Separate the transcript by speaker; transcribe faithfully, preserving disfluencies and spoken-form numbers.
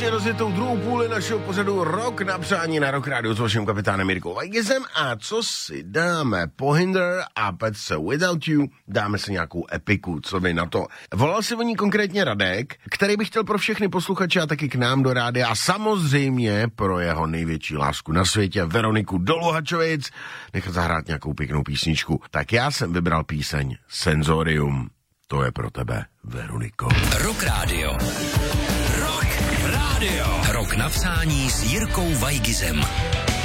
Speaker 1: krásně rozjetou druhou půli našeho pořadu Rok na přání na Rock Radio s vaším kapitánem Jirkou Vajgizem. A co si dáme? Pohinder a Petce Without You. Dáme si nějakou epiku, co vy na to? Volal si o ní konkrétně Radek, který by chtěl pro všechny posluchače a taky k nám do rádia a samozřejmě pro jeho největší lásku na světě, Veroniku Doluhačovic, nechat zahrát nějakou pěknou písničku. Tak já jsem vybral píseň Senzorium. To je pro tebe, Veroniko.
Speaker 2: Rock Radio. Rock Radio. Rok na přání s Jirkou Vajgizem.